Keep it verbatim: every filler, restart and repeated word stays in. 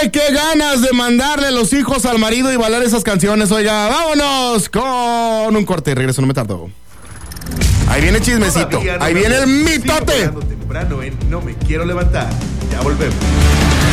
Ay, qué ganas de mandarle a los hijos al marido y bailar esas canciones. Oiga, vámonos con un corte. Regreso, no me tardo. Ahí viene chismecito. No Ahí viene el mitote. Temprano en No Me Quiero Levantar. Ya volvemos.